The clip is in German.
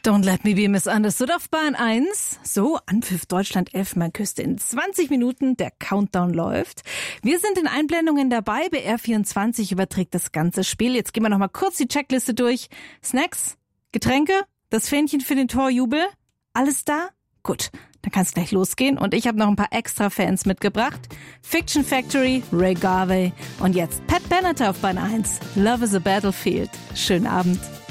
Don't Let Me Be Misunderstood auf Bahn 1. So, Anpfiff Deutschland 11, man küsste in 20 Minuten, der Countdown läuft. Wir sind in Einblendungen dabei, BR24 überträgt das ganze Spiel. Jetzt gehen wir nochmal kurz die Checkliste durch. Snacks, Getränke, das Fähnchen für den Torjubel, alles da? Gut, dann kann es gleich losgehen und ich habe noch ein paar extra Fans mitgebracht. Fiction Factory, Ray Garvey und jetzt Pat Benatar auf Bahn 1. Love is a Battlefield. Schönen Abend.